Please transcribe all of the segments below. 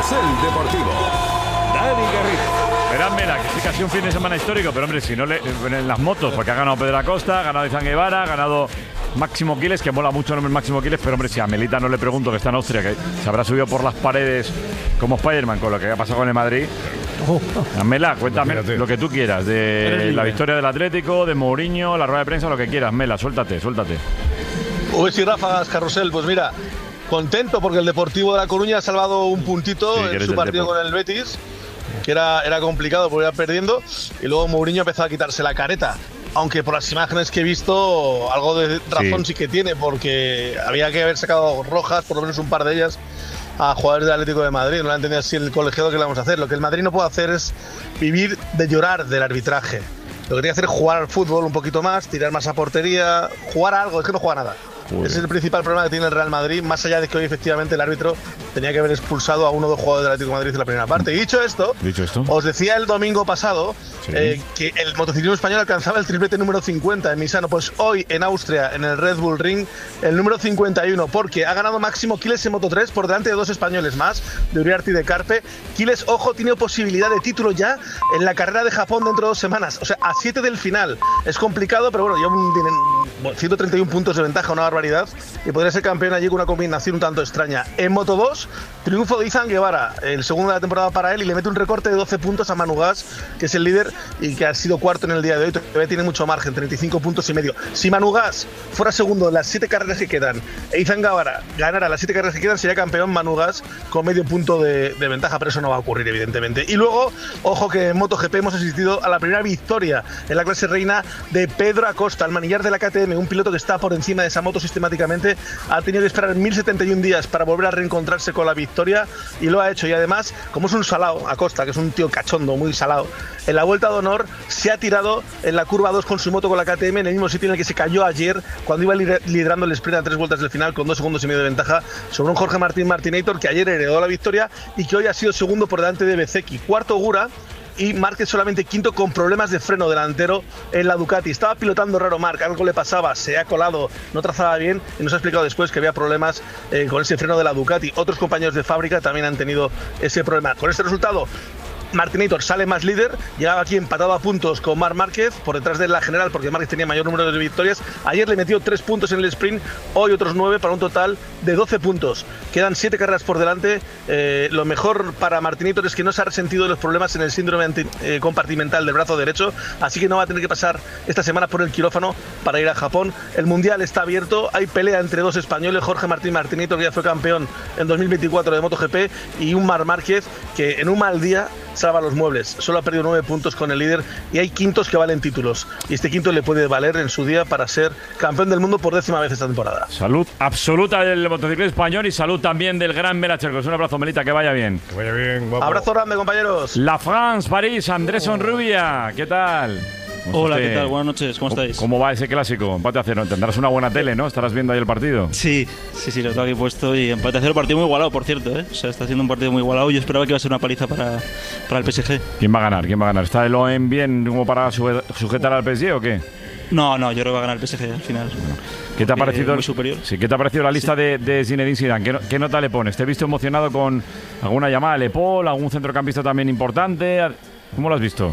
Carrusel Deportivo. Dani Garrido. Verán, Mela, que sí casi un fin de semana histórico, pero hombre, si no en las motos, porque ha ganado Pedro Acosta, ha ganado Izan Guevara, ha ganado Máximo Quiles, que mola mucho el nombre Máximo Quiles, pero hombre, si a Melita no le pregunto, que está en Austria, que se habrá subido por las paredes como Spiderman con lo que ha pasado con el Madrid. Mela, cuéntame lo que tú quieras de la victoria del Atlético, de Mourinho, la rueda de prensa, lo que quieras. Mela, suéltate. Y ráfagas, Carrusel, pues mira, contento porque el Deportivo de La Coruña ha salvado un puntito en su partido con el Betis, que era complicado porque iba perdiendo, y luego Mourinho empezó a quitarse la careta. Aunque por las imágenes que he visto, algo de razón sí que tiene, porque había que haber sacado rojas, por lo menos un par de ellas, a jugadores del Atlético de Madrid. No la entendía así el colegiado que le vamos a hacer. Lo que el Madrid no puede hacer es vivir de llorar del arbitraje. Lo que tiene que hacer es jugar al fútbol un poquito más, tirar más a portería, jugar a algo, es que no juega nada. Ese es el principal problema que tiene el Real Madrid, más allá de que hoy efectivamente el árbitro tenía que haber expulsado a uno de los jugadores del Atlético de Madrid en la primera parte. Y dicho esto, os decía el domingo pasado que el motociclismo español alcanzaba el triplete número 50 en Misano. Pues hoy en Austria, en el Red Bull Ring, el número 51, porque ha ganado Máximo Quiles en Moto 3 por delante de dos españoles más, de Uriarte y de Carpe. Quiles, ojo, tiene posibilidad de título ya en la carrera de Japón dentro de 2 semanas, o sea, a 7 del final. Es complicado, pero bueno, tienen 131 puntos de ventaja, una barbaridad, y podría ser campeón allí con una combinación un tanto extraña. En Moto 2, triunfo de Izan Guevara, el segundo de la temporada para él, y le mete un recorte de 12 puntos a Manu Gas, que es el líder y que ha sido cuarto en el día de hoy. Todavía tiene mucho margen, 35 puntos y medio. Si Manu Gas fuera segundo en las 7 carreras que quedan e Izan Guevara ganara las 7 carreras que quedan, sería campeón Manu Gas con medio punto de ventaja, pero eso no va a ocurrir, evidentemente. Y luego, ojo que en MotoGP hemos asistido a la primera victoria en la clase reina de Pedro Acosta, el manillar de la KTM, un piloto que está por encima de esa moto sistemáticamente. Ha tenido que esperar 1071 días para volver a reencontrarse con la victoria, y lo ha hecho. Y además, como es un salado, Acosta, que es un tío cachondo, muy salado, en la vuelta de honor se ha tirado en la curva 2 con su moto con la KTM, en el mismo sitio en el que se cayó ayer cuando iba liderando el sprint a 3 vueltas del final con 2 segundos y medio de ventaja sobre un Jorge Martín Martinator, que ayer heredó la victoria y que hoy ha sido segundo por delante de Bezzecchi, cuarto Gura, y Márquez solamente quinto con problemas de freno delantero en la Ducati. Estaba pilotando raro Marc, algo le pasaba, se ha colado, no trazaba bien, y nos ha explicado después que había problemas con ese freno de la Ducati. Otros compañeros de fábrica también han tenido ese problema. Con este resultado, Martinator sale más líder, llegaba aquí empatado a puntos con Marc Márquez, por detrás de la general, porque Márquez tenía mayor número de victorias. Ayer le metió 3 puntos en el sprint, hoy otros 9, para un total de 12 puntos. Quedan 7 carreras por delante. Lo mejor para Martinator es que no se ha resentido de los problemas en el síndrome compartimental del brazo derecho, así que no va a tener que pasar esta semana por el quirófano para ir a Japón. El mundial está abierto, hay pelea entre dos españoles, Jorge Martín Martinator, que ya fue campeón en 2024 de MotoGP, y un Marc Márquez que en un mal día salva los muebles. Solo ha perdido 9 puntos con el líder, y hay quintos que valen títulos, y este quinto le puede valer en su día para ser campeón del mundo por 10ª vez esta temporada. Salud absoluta del motociclismo español y salud también del gran Mela Chercos. Un abrazo, Melita, que vaya bien. Que vaya bien, guapo. Abrazo grande, compañeros. La France, París, Andrés Sonrubia, ¿qué tal? Hola, ¿qué tal? Buenas noches, ¿cómo estáis? ¿Cómo va ese clásico? Empate a 0. Tendrás una buena tele, ¿no? Estarás viendo ahí el partido. Sí, lo tengo aquí puesto, y empate a 0, partido muy igualado, por cierto, ¿eh? O sea, está siendo un partido muy igualado. Yo esperaba que iba a ser una paliza para el PSG. ¿Quién va a ganar? ¿Está el OM bien como para sujetar al PSG o qué? No, yo creo que va a ganar el PSG al final. ¿Qué te ha parecido? Muy superior. Sí, ¿qué te ha parecido la lista de Zinedine Zidane? ¿Qué nota le pones? ¿Te he visto emocionado con alguna llamada a Le Paul, algún centrocampista también importante? ¿Cómo lo has visto?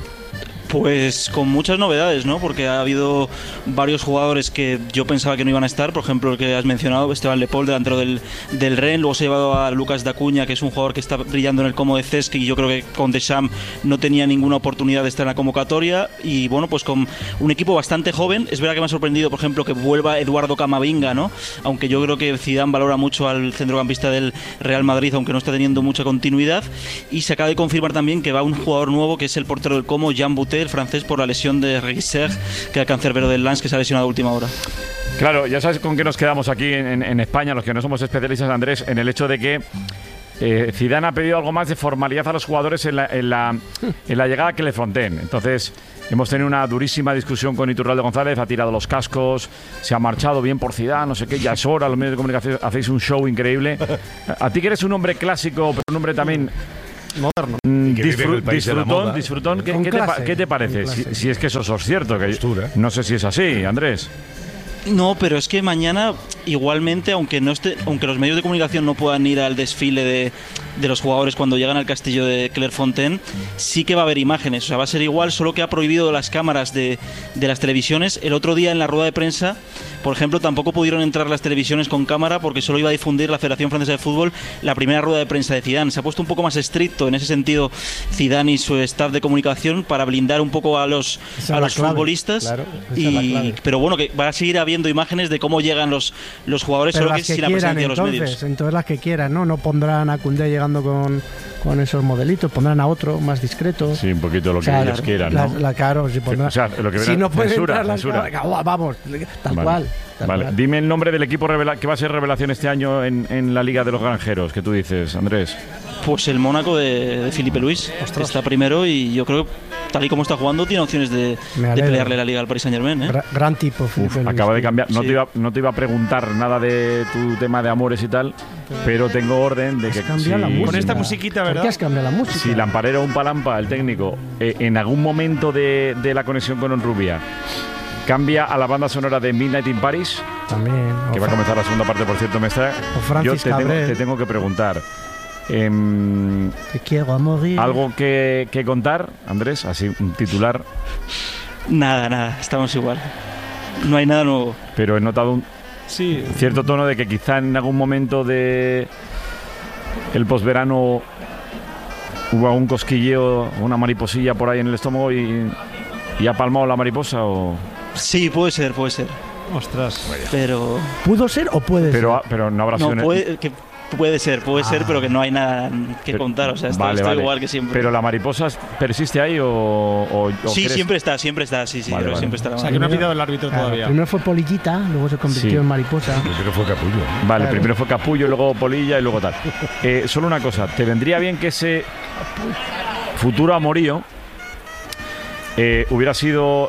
Pues con muchas novedades, ¿no? Porque ha habido varios jugadores que yo pensaba que no iban a estar. Por ejemplo, el que has mencionado, Esteban Le Paul, delantero del Rennes. Luego se ha llevado a Lucas Dacuña, que es un jugador que está brillando en el Como de Cesc, y yo creo que con Deschamps no tenía ninguna oportunidad de estar en la convocatoria. Y bueno, pues con un equipo bastante joven. Es verdad que me ha sorprendido, por ejemplo, que vuelva Eduardo Camavinga, ¿no? Aunque yo creo que Zidane valora mucho al centrocampista del Real Madrid, aunque no está teniendo mucha continuidad. Y se acaba de confirmar también que va un jugador nuevo, que es el portero del Como, Jean Boutet, el francés, por la lesión de Regisser, que era cancerbero del Lens, que se ha lesionado a última hora. Claro, ya sabes con qué nos quedamos aquí en España, los que no somos especialistas, Andrés, en el hecho de que Zidane ha pedido algo más de formalidad a los jugadores en la llegada que le fronten. Entonces, hemos tenido una durísima discusión con Iturralde González, ha tirado los cascos, se ha marchado bien por Zidane, no sé qué, ya es hora, los medios de comunicación hacéis un show increíble. A ti que eres un hombre clásico, pero un hombre también moderno. Disfrutón. ¿Qué te parece? Si es que eso es cierto, que no sé si es así, Andrés. No, pero es que mañana igualmente, aunque los medios de comunicación no puedan ir al desfile de los jugadores cuando llegan al castillo de Clairefontaine, sí que va a haber imágenes. O sea, va a ser igual, solo que ha prohibido las cámaras de las televisiones. El otro día en la rueda de prensa, por ejemplo, tampoco pudieron entrar las televisiones con cámara porque solo iba a difundir la Federación Francesa de Fútbol la primera rueda de prensa de Zidane. Se ha puesto un poco más estricto en ese sentido Zidane y su staff de comunicación para blindar un poco a los futbolistas. Claro, pero bueno, que va a seguir habiendo imágenes de cómo llegan los jugadores, pero solo que sin la presencia de los medios. Entonces las que quieran, ¿no? No pondrán a Koundé llegando con esos modelitos, pondrán a otro más discreto. Sí, un poquito lo que ellos quieran, ¿no? Claro, si pondrán, si no pueden entrar vamos, tal cual. Vale, dime el nombre del equipo que va a ser revelación este año en la Liga de los Granjeros, que tú dices, Andrés. Pues el Mónaco de Filipe Luis, que está primero y yo creo que tal y como está jugando tiene opciones de pelearle la Liga al Paris Saint-Germain. Gran tipo, Filipe Luis. Acaba de cambiar. No te iba a preguntar nada de tu tema de amores y tal, pero tengo orden de que con esta musiquita, ¿verdad? ¿Por qué has cambiado la música? Si Lamparero o un Palampa, el técnico, en algún momento de la conexión con Onrubia cambia a la banda sonora de Midnight in Paris, también, que va a comenzar la segunda parte, por cierto, yo te tengo que preguntar. Te quiero a morir. ¿Algo que contar, Andrés? Así, un titular. Nada, estamos igual. No hay nada nuevo. Pero he notado un cierto tono de que quizá en algún momento de el posverano hubo un cosquilleo, una mariposilla por ahí en el estómago y ha palmado la mariposa o... Sí, puede ser. Ostras. Pero... ¿Pudo ser o puede ser? Pero no habrá sido... Puede ser, pero que no hay nada que contar. O sea, está igual que siempre. ¿Pero la mariposa persiste ahí o sí, siempre está, sí. Vale. Siempre está. O sea, que no ha pillado el árbitro todavía. Primero fue Polillita, luego se convirtió en mariposa. Primero fue Capullo. Vale, primero fue Capullo, luego Polilla y luego tal. Solo una cosa, ¿te vendría bien que ese futuro amorío hubiera sido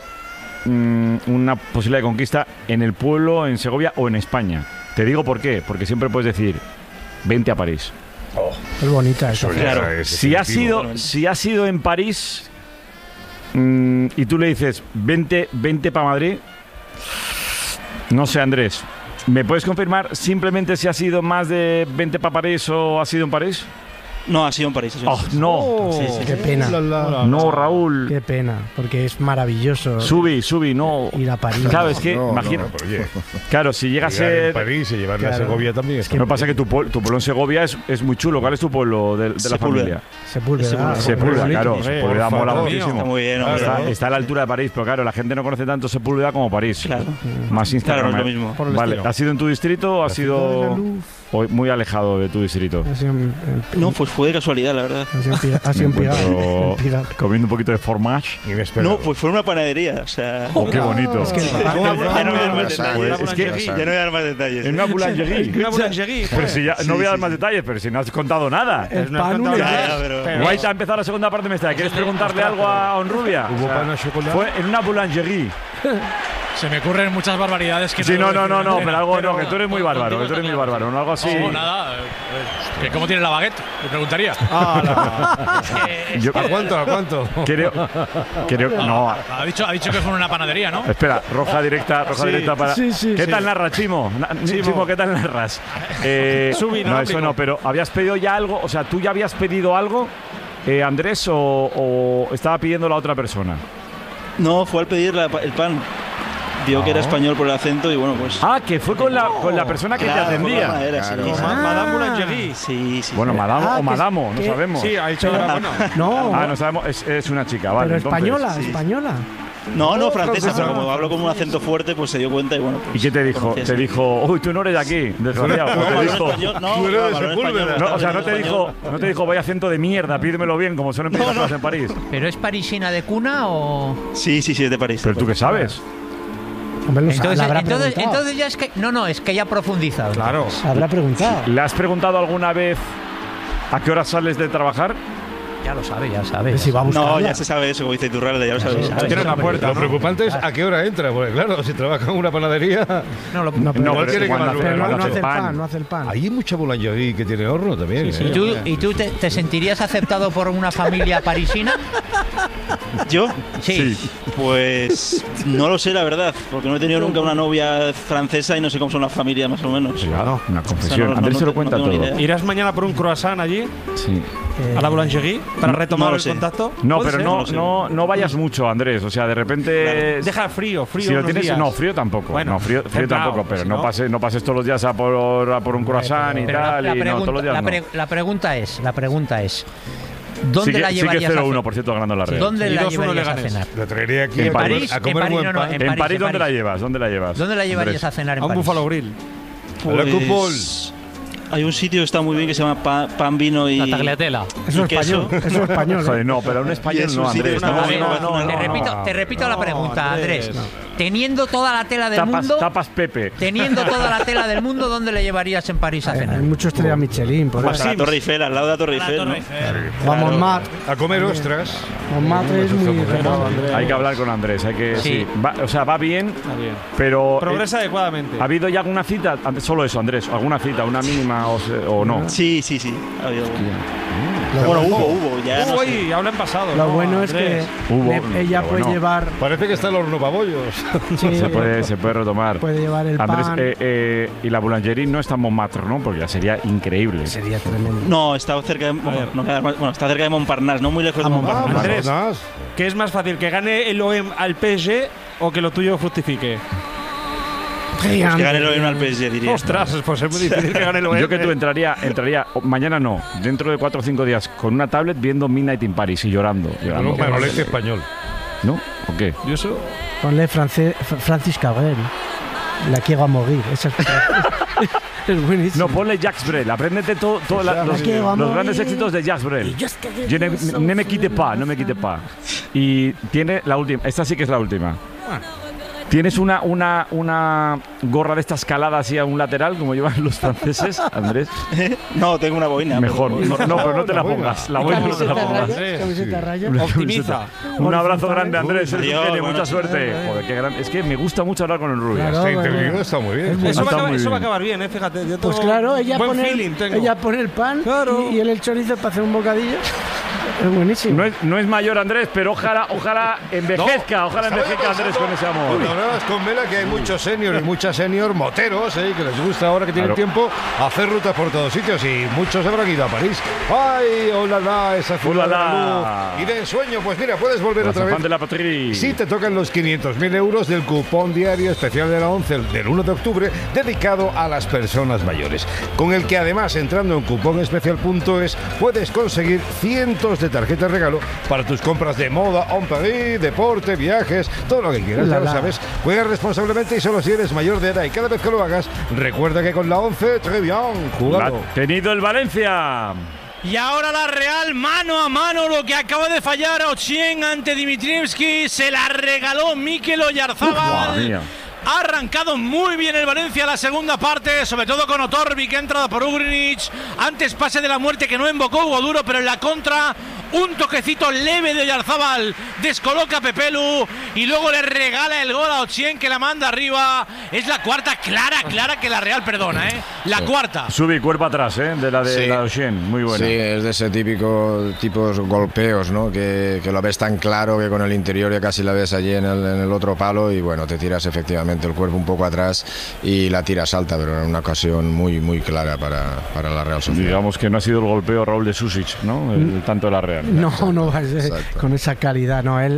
una posibilidad de conquista en el pueblo, en Segovia o en España? Te digo por qué, porque siempre puedes decir, vente a París. Es bonita eso. Claro. Si ha sido en París y tú le dices, vente para Madrid, no sé, Andrés, ¿me puedes confirmar simplemente si ha sido más de vente para París o ha sido en París? No, ha sido en París. No. Qué pena. No, Raúl. Qué pena, porque es maravilloso. Subi, no. Ir a París. Claro, es que, imagino. Claro, si llega a ser... en París y llevarle a Segovia también. Es que no pasa que tu pueblo en Segovia es muy chulo. ¿Cuál es tu pueblo de la familia? Sepúlveda, claro. Sepúlveda mola muchísimo. Está muy bien. Está a la altura de París, pero claro, la gente no conoce tanto Sepúlveda como París. Claro. Más Instagram. Claro, no es lo mismo. Vale, ¿ha sido en tu distrito o ha sido muy alejado de tu distrito? No, pues fue de casualidad, la verdad. Ha sido en Pilar. Comiendo un poquito de fromage. No, pues fue una panadería, o sea... ¡Oh, qué bonito! Es que ya no voy a dar más detalles. Ya no voy a dar más detalles. En una boulangerie. Pero si ya no voy a dar más detalles, pero si no has contado nada. El pan Guay, ha empezado la segunda parte, me está. ¿Quieres preguntarle algo a Onrubia? ¿Hubo pan a chocolate? Fue en una boulangerie. Se me ocurren muchas barbaridades que sí, no, pero algo no, que tú eres muy bárbaro, no algo así. No, nada, que ¿cómo tiene la baguette? Me preguntaría. ¿A cuánto? Creo no. Ha dicho que fue una panadería, ¿no? Espera, roja directa para... Sí, ¿Qué tal narras, Chimo? Chimo, ¿qué tal narras? No, eso no, pero ¿habías pedido ya algo? O sea, ¿tú ya habías pedido algo, Andrés, o estaba pidiendo la otra persona? No, fue al pedir el pan. Vio que era español por el acento y bueno, pues... que fue con la persona que te atendía. Madame Boulangerie. Sí. Bueno, Madame o Madamo, no sabemos. Sí, ha dicho la buena. No. No sabemos, es una chica, vale. Pero entonces, española. No, francesa, pero como hablo con un acento fuerte, pues se dio cuenta y bueno. Pues, ¿y qué te dijo? Te dijo, uy, tú no eres de aquí, desgraciado. No, te dijo, tú eres de Sepúlveda. No, o sea, no te dijo, vaya acento de mierda, pídemelo bien, como suelen pedir las cosas en París. ¿Pero es parisina de cuna o...? Sí, es de París. ¿Pero tú qué sabes? Entonces ya es que... No, es que ya ha profundizado. Claro. Habrá preguntado. ¿Le has preguntado alguna vez a qué hora sales de trabajar? Ya lo sabe, ya sabe. Si va a buscarla. No, ya se sabe eso, como dice Iturralde, ya lo sabes. Tiene la puerta, Lo ¿no? preocupante es a qué hora entra, porque claro, si trabaja en una panadería. No, No, pero igual quiere que cuando madrugue. hace- no cuando hace hace el pan, pan. no hace el pan. Hay mucha boulangerie que tiene horno también. Sí, ¿eh? sí. ¿Y tú te sentirías aceptado por una familia parisina? ¿Yo? Sí. Pues no lo sé, la verdad, porque no he tenido nunca una novia francesa y no sé cómo son las familias, más o menos. Cuidado, una confesión. O sea, no, Andrés no, se lo no cuenta tengo ni todo. idea. ¿Irás mañana por un croissant allí, Sí. a la boulangerie, para retomar no lo el sé. contacto? No, ¿Puede pero ser? no, lo sé. no vayas mucho, Andrés. O sea, de repente. Deja frío Si lo unos tienes, días. no, frío tampoco. Bueno, no, frío templado, tampoco, pero si no pases todos los días a por un croissant y Pero tal. Y no, todos los días no. la pregunta es, ¿dónde la Sigue llevarías 0-1, a por cierto, ganando la Real. ¿Dónde Y la 2-1 llevarías a Leganés. cenar? La traería aquí En a comer- París, a comer en buen París, no, pan. en ¿En París, París dónde la París. llevas? ¿Dónde la llevas? ¿Dónde la llevarías Andrés? a cenar en A un París? Buffalo Grill. La Coupole. Hay un sitio que está muy bien que se llama Pan, Vino y. La tagliatella. Eso es ¿Y queso? español. Eso es español. Joder, no, pero un español Y eso no, sí, Andrés. de una No, manera, no, no, Te repito la pregunta, Andrés. Andrés. Teniendo toda la tela del mundo, Tapas Pepe. teniendo toda la tela del mundo, ¿dónde le llevarías en París a cenar? Hay mucho estrella Michelin, por Pues eso. a la Torre Eiffel, al lado de la Torre Eiffel. ¿no? Vamos más. A comer ostras. Montmartre es muy famoso. Hay que hablar con Andrés. Hay que, Sí. o sea, va bien, Está bien. pero. Progresa adecuadamente. ¿Ha habido ya alguna cita? Solo eso, Andrés. ¿Alguna cita? ¿Una mínima o no? Sí. Ha habido. Bueno, hubo, ya no sé. Uy, habla en pasado. Lo no, bueno es que Andrés. ella pero puede bueno. llevar. Parece que está el horno pabollos. Sí, Se puede retomar. puede llevar el Andrés, pan. y la boulangerie no está en Montmartre, ¿no? Porque ya sería increíble. Sería tremendo. No, está cerca de, bueno, está cerca de Montparnasse, no muy lejos de Montparnasse. Andrés. Andrés. ¿Qué es más fácil, que gane el OM al PSG o que lo tuyo fructifique? Pues que gane el OM al PSG, diría. Ostras, pues es muy difícil que gane el OM. Yo que tú entraría mañana no, dentro de 4 o 5 días, con una tablet viendo Midnight in Paris y llorando. Un manolete español. ¿No? ¿O qué? Yo eso. Ponle Francis Cabrel. La quiero a morir. Esa es buenísimo. No, ponle Jacques Brel, apréndete los grandes éxitos de Jacques Brel. Ne me quite pas, no me quite pas. Y tiene la última, esta sí que es la última. ¿Tienes una gorra de esta escalada así a un lateral, como llevan los franceses, Andrés? No, tengo una boina. Mejor. pero- No, pero no te la pongas. La boina no te la pongas. Camiseta raya. Optimiza. Un abrazo grande, Andrés. Eres un Adiós, genio, buena mucha suerte. Joder, qué gran. Es que me gusta mucho hablar con el Rubio. Claro. Este interview está muy bien. Eso, Está muy eso va a bien. acabar bien, fíjate. Yo Pues tengo claro, ella buen pone, feeling tengo. ella pone el pan Claro. y él el chorizo para hacer un bocadillo. Es buenísimo. No es mayor, Andrés, pero ojalá envejezca. Ojalá envejezca Andrés con ese amor. Cuando hablabas con Mela que hay muchos seniors y muchas senior moteros que les gusta ahora que tienen Claro. tiempo hacer rutas por todos sitios y muchos habrán ido a París. ¡Ay, hola, esa ciudad de la Ulala. luz! Y de ensueño, pues mira, puedes volver Los otra vez. enfants de la patrie. Sí, te tocan los 500.000 euros del cupón diario especial de la 11 del 1 de octubre dedicado a las personas mayores, con el que además entrando en cuponespecial.es puedes conseguir cientos de tarjetas regalo para tus compras de moda, en Paris, deporte, viajes, todo lo que quieras, ya lo sabes. Juega responsablemente y solo si eres mayor de edad y cada vez que lo hagas, recuerda que con la 11, très bien, La jugado. ha tenido el Valencia. Y ahora la Real, mano a mano, lo que acaba de fallar Ochien ante Dimitrievski, se la regaló Mikel Madre Oyarzábal. mía. Ha arrancado muy bien el Valencia la segunda parte, sobre todo con Otorbi, que ha entrado por Ugrinic. Antes pase de la muerte que no invocó Hugo Duro, pero en la contra un toquecito leve de Oyarzábal descoloca a Pepelu y luego le regala el gol a Ochien, que la manda arriba. Es la cuarta clara que la Real perdona, La cuarta. Subí cuerpo atrás, de la de Sí. la Ocean. Muy buena. Sí, es de ese tipos golpeos, ¿no? Que lo ves tan claro que con el interior ya casi la ves allí en el otro palo y bueno, te tiras efectivamente el cuerpo un poco atrás y la tiras alta, pero en una ocasión muy, muy clara para la Real Sociedad. Digamos que no ha sido el golpeo Raúl de Susic, ¿no? El tanto de la Real. No va a ser Exacto. con esa calidad, no. Él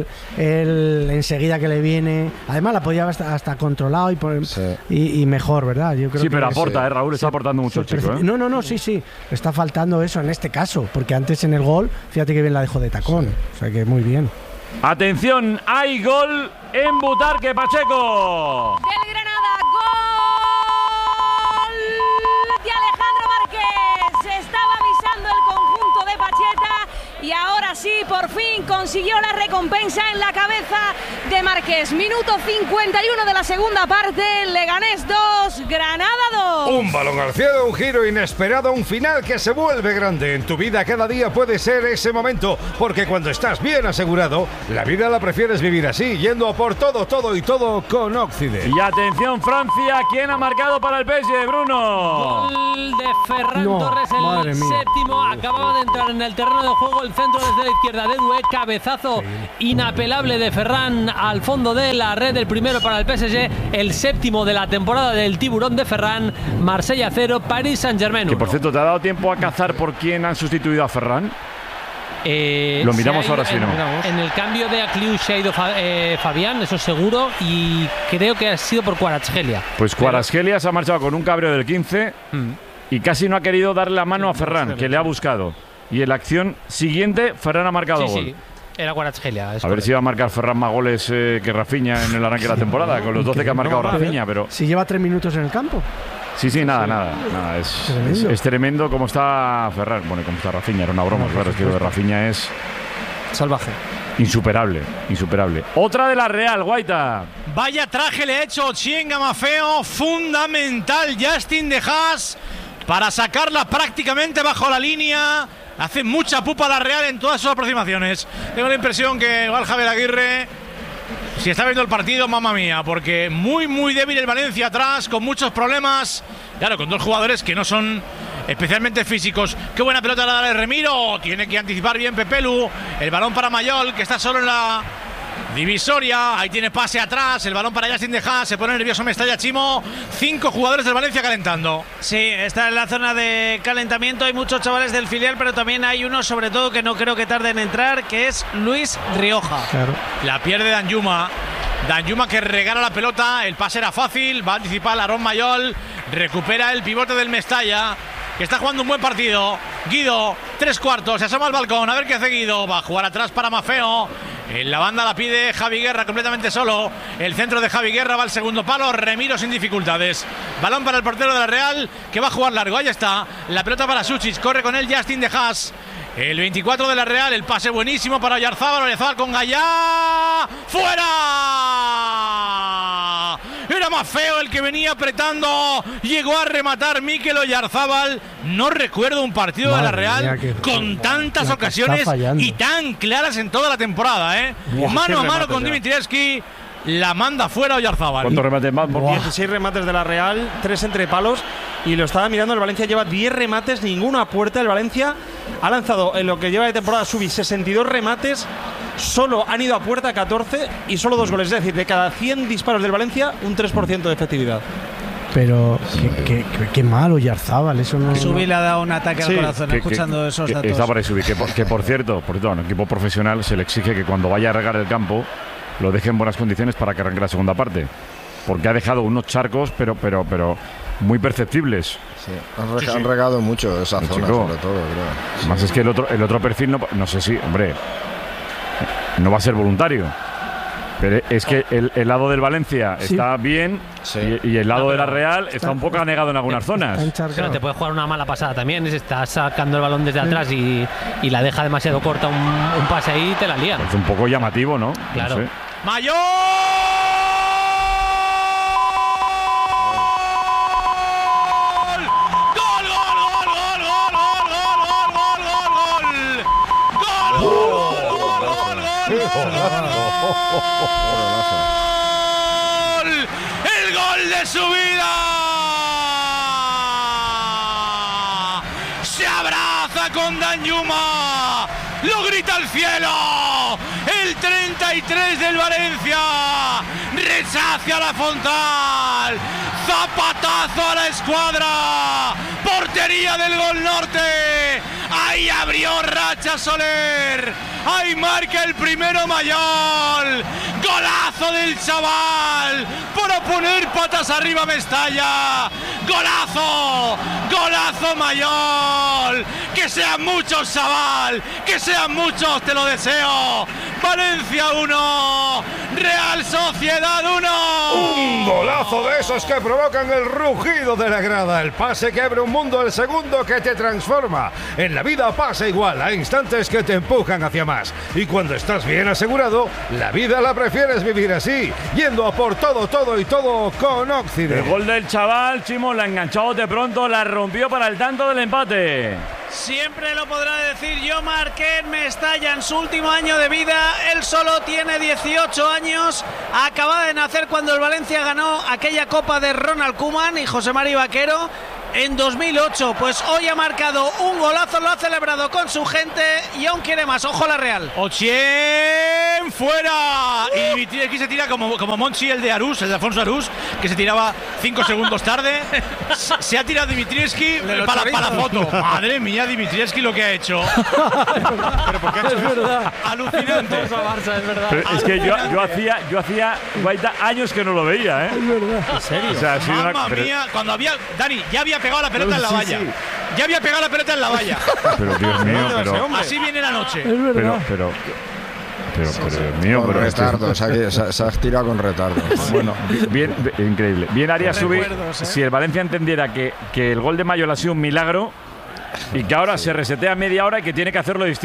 enseguida que le viene, además la podía hasta controlado Sí. y mejor, ¿verdad? Yo creo Sí, que pero aporta, Raúl está aportando mucho el chico, ¿eh? No, sí. Le está faltando eso en este caso, porque antes en el gol, fíjate que bien la dejó de tacón. O sea que muy bien. Atención, hay gol en Butarque, Pacheco. Del Granada, gol de Alejandro Márquez. Se estaba avisando el conjunto de Pacheta y ahora sí, por fin consiguió la recompensa en la cabeza de Márquez. Minuto 51 de la segunda parte, Leganés 2, Granada 2. Un balón al cielo, un giro inesperado, un final que se vuelve grande. En tu vida cada día puede ser ese momento, porque cuando estás bien asegurado, la vida la prefieres vivir así, yendo a por todo, todo y todo con Occident. Y atención, Francia, ¿quién ha marcado para el PSG, Bruno? Gol de Ferran Torres, el séptimo. Acababa de entrar en el terreno de juego, el centro desde la izquierda de Doué, cabezazo inapelable de Ferran al fondo de la red, el primero para el PSG, el séptimo de la temporada del tiburón de Ferran. Marsella 0, Paris Saint-Germain 1. Que por cierto, ¿te ha dado tiempo a cazar por quién han sustituido a Ferran? Lo miramos ahora, si no. En el cambio de Acliou se ha ido Fabián, eso seguro, y creo que ha sido por Kvaratskhelia. Pues Kvaratskhelia se ha marchado con un cabreo del 15 y casi no ha querido darle la mano a Ferran, que le ha buscado. Y en la acción siguiente, Ferran ha marcado gol. Sí, era Kvaratskhelia. A ver si va a marcar Ferran más goles que Rafinha en el arranque de la temporada, con los 12 que ha marcado Rafinha. Pero si lleva 3 minutos en el campo. Sí, nada. Es tremendo cómo está Ferran. Bueno, cómo está Rafinha, era una broma, claro, es que lo de Rafinha es salvaje. Insuperable. Otra de la Real, Guaita. Vaya traje le ha hecho Chienga Maffeo, fundamental Justin de Haas para sacarla prácticamente bajo la línea. Hace mucha pupa la Real en todas sus aproximaciones. Tengo la impresión que igual Javier Aguirre, si está viendo el partido, mamma mía, porque muy débil el Valencia atrás, con muchos problemas. Claro, con dos jugadores que no son especialmente físicos. Qué buena pelota la de Remiro. Tiene que anticipar bien Pepelu. El balón para Mayol, que está solo en la divisoria. Ahí tiene pase atrás. El balón para Justin de Haas. Se pone nervioso Mestalla Chimo. 5 jugadores del Valencia calentando. Sí, está en la zona de calentamiento. Hay muchos chavales del filial, pero también hay uno, sobre todo, que no creo que tarde en entrar, que es Luis Rioja. Claro. La pierde Danjuma. Danjuma que regala la pelota. El pase era fácil. Va a anticipar Aarón Mayol. Recupera el pivote del Mestalla, que está jugando un buen partido. Guido, 3/4, se asoma al balcón, a ver qué hace Guido. Va a jugar atrás para Maffeo. En la banda la pide Javi Guerra completamente solo. El centro de Javi Guerra va al segundo palo. Remiro sin dificultades. Balón para el portero de la Real, que va a jugar largo. Ahí está. La pelota para Suchic. Corre con él Justin de Haas. El 24 de la Real. El pase buenísimo para Oyarzábal. Oyarzábal con Gallá. ¡Fuera! Era Maffeo el que venía apretando. Llegó a rematar Mikel Oyarzábal. No recuerdo un partido de la Real con tantas ocasiones y tan claras en toda la temporada, ¿eh? Mano a mano con Dimitrievski. La manda fuera Oyarzábal. ¿Cuántos remates más? 16 remates de la Real, 3 entre palos. Y lo estaba mirando, el Valencia lleva 10 remates, ninguno a puerta. El Valencia ha lanzado en lo que lleva de temporada Subi 62 remates. Solo han ido a puerta 14 y solo 2 goles. Es decir, de cada 100 disparos del Valencia, un 3% de efectividad. Pero qué malo Oyarzábal, eso no. Subi le ha dado un ataque al corazón escuchando esos datos. Está para Subi, que por cierto, a un equipo profesional se le exige que cuando vaya a regar el campo lo deje en buenas condiciones para que arranque la segunda parte, porque ha dejado unos charcos, pero muy perceptibles. Sí, han regado mucho esa zona, sobre todo, creo. Más es que el otro perfil no sé si, hombre, no va a ser voluntario. Pero es que el lado del Valencia está bien y el lado de la Real está un poco anegado en algunas zonas. Pero te puede jugar una mala pasada también. Si estás sacando el balón desde atrás y la deja demasiado corta un pase ahí, te la lía. Es un poco llamativo, ¿no? Claro. No sé. ¡Mayol! ¡El gol de su vida! Se abraza con Danjuma. Lo grita al cielo. El 33 del Valencia. Rechace a la Fontal. Zapatazo a la escuadra. Portería del Gol Norte. Ahí abrió racha Soler. Ahí marca el primero Mayol. Golazo del chaval. Para poner patas arriba Mestalla. Golazo. Golazo Mayol. Que sean muchos, chaval. Que sean muchos, te lo deseo. Valencia 1, Real Sociedad 1. Un golazo de esos que provocan el rugido de la grada. El pase que abre un mundo, el segundo que te transforma. En la vida pasa igual, hay instantes que te empujan hacia más. Y cuando estás bien asegurado, la vida la prefieres vivir así, yendo a por todo y todo con Occident. El gol del chaval, Chimo, la enganchó de pronto, la rompió para el tanto del empate. Siempre lo podrá decir yo, Marqués Mestalla en su último año de vida. Él solo tiene 18 años. Acaba de nacer cuando el Valencia ganó aquella Copa de Ronald Koeman y José Mari Vaquero en 2008. Pues hoy ha marcado un golazo, lo ha celebrado con su gente y aún quiere más. Ojo a la Real. ¡Ochien fuera! Y Dimitrievski se tira como Monchi, el de Arús, el de Alfonso Arús, que se tiraba 5 segundos tarde. Se ha tirado Dimitrievski para la foto. Madre mía, Dimitrievski lo que ha hecho. Pero porque ha hecho es verdad. Alucinante. Barça, es verdad. Pero es que yo hacía Guaita años que no lo veía, ¿eh? Es verdad. ¿En serio? O sea, ha sido Mamma mía, cuando había... Dani, ya había pegado la pelota en la valla. Sí. Ya había pegado la pelota en la valla. Pero Dios mío, pero... Así viene la noche. Es verdad. Pero Dios mío, Con pero retardo, se ha tirado con retardo. bueno, bien, increíble. Bien haría subir si el Valencia entendiera que el gol de Mayola ha sido un milagro y que ahora se resetea media hora y que tiene que hacerlo distinto.